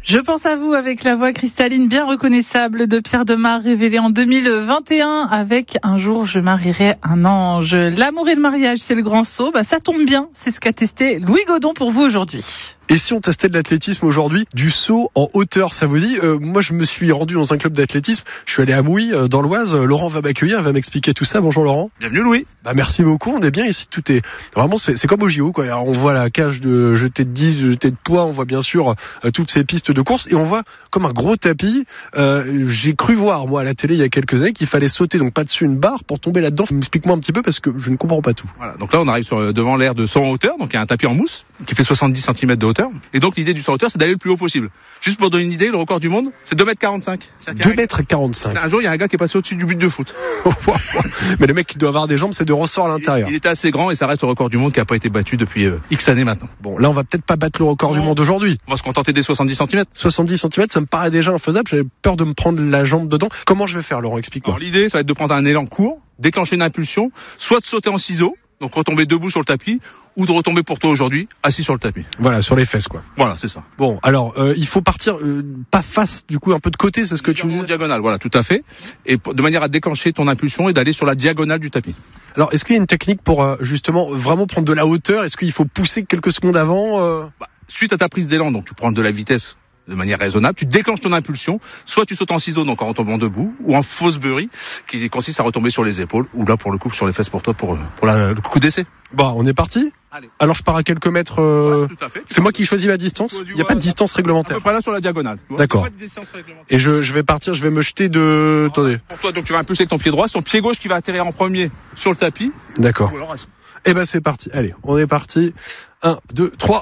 Je pense à vous avec la voix cristalline bien reconnaissable de Pierre Demar, révélée en 2021 avec Un jour je marierai un ange. L'amour et le mariage, c'est le grand saut. Ça tombe bien, c'est ce qu'a testé Louis Godon pour vous aujourd'hui. Et si on testait de l'athlétisme aujourd'hui, du saut en hauteur, ça vous dit? Moi, je me suis rendu dans un club d'athlétisme. Je suis allé à Mouilly, dans l'Oise. Laurent va m'accueillir, va m'expliquer tout ça. Bonjour Laurent. Bienvenue Louis. Merci beaucoup. On est bien ici. Tout est vraiment, c'est comme au JO, quoi. Alors, on voit la cage de jeté de 10, de jeté de poids. On voit bien sûr toutes ces pistes de course et on voit comme un gros tapis. J'ai cru voir moi à la télé il y a quelques années qu'il fallait sauter donc pas dessus une barre pour tomber là-dedans. Explique-moi un petit peu parce que je ne comprends pas tout. Voilà. Donc là, on arrive devant l'aire de saut en hauteur. Donc il y a un tapis en mousse qui fait 70 cm de hauteur. Et donc l'idée du saut en hauteur, c'est d'aller le plus haut possible. Juste pour donner une idée, le record du monde, c'est 2,45 m. 2,45 m. Un jour, il y a un gars qui est passé au-dessus du but de foot. Mais le mec qui doit avoir des jambes, c'est de ressort à l'intérieur. Il était assez grand et ça reste le record du monde qui n'a pas été battu depuis X années maintenant. Bon, là, on va peut-être pas battre le record du monde aujourd'hui. On va se contenter des 70 cm. 70 cm, ça me paraît déjà infaisable. J'avais peur de me prendre la jambe dedans. Comment je vais faire, Laurent? Explique-moi. Alors, l'idée, ça va être de prendre un élan court, déclencher une impulsion, soit de sauter en ciseaux, donc retomber debout sur le tapis, ou de retomber pour toi aujourd'hui, assis sur le tapis. Voilà, sur les fesses, quoi. Voilà, c'est ça. Bon, alors, il faut partir pas face, du coup, un peu de côté, c'est ce que tu me dis. Diagonale, voilà, tout à fait. Et de manière à déclencher ton impulsion et d'aller sur la diagonale du tapis. Alors, est-ce qu'il y a une technique pour justement vraiment prendre de la hauteur? Est-ce qu'il faut pousser quelques secondes avant Suite à ta prise d'élan, donc tu prends de la vitesse de manière raisonnable, tu déclenches ton impulsion, soit tu sautes en ciseaux, donc en retombant debout, ou en fausse bury, qui consiste à retomber sur les épaules, ou là pour le coup sur les fesses pour toi, pour le coup d'essai. Bon, on est parti. Allez. Alors je pars à quelques mètres. Ouais, tout à fait. C'est moi qui choisis la distance. Il n'y a pas de distance réglementaire. À peu près là sur la diagonale. D'accord. Pas de distance réglementaire. Et je vais partir, je vais me jeter de. Attendez. Pour toi, donc tu vas impulser avec ton pied droit, c'est ton pied gauche qui va atterrir en premier sur le tapis. D'accord. Alors, et c'est parti. Allez, on est parti. 1, 2, 3.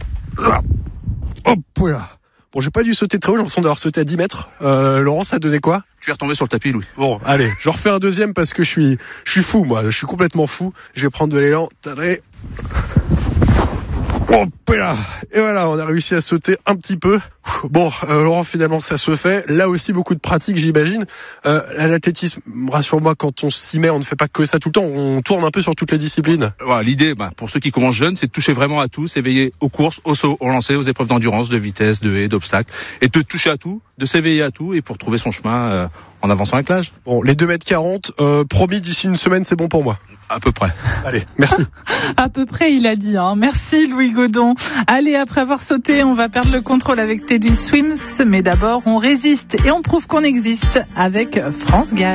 Hop là. Bon, j'ai pas dû sauter très haut, j'ai l'impression d'avoir sauté à 10 mètres. Laurent, ça a donné quoi? Tu es retombé sur le tapis, Louis. Bon, allez, je refais un deuxième parce que je suis fou, moi. Je suis complètement fou. Je vais prendre de l'élan. Hop là. Et voilà, on a réussi à sauter un petit peu. Bon, Laurent, finalement, ça se fait. Là aussi, beaucoup de pratique, j'imagine. L'athlétisme, rassure-moi, quand on s'y met, on ne fait pas que ça tout le temps. On tourne un peu sur toutes les disciplines. Voilà, l'idée, pour ceux qui commencent jeunes, c'est de toucher vraiment à tout, s'éveiller aux courses, au saut, au lancer, aux épreuves d'endurance, de vitesse, de haies, d'obstacles, et de toucher à tout, de s'éveiller à tout, et pour trouver son chemin en avançant avec l'âge. Bon, les 2,40 m, promis, d'ici une semaine, c'est bon pour moi. À peu près. Allez, merci. À peu près, il a dit. Merci Louis Godon. Allez, après avoir sauté, on va perdre le contrôle avec Teddy Swims, mais d'abord, on résiste et on prouve qu'on existe avec France Gall.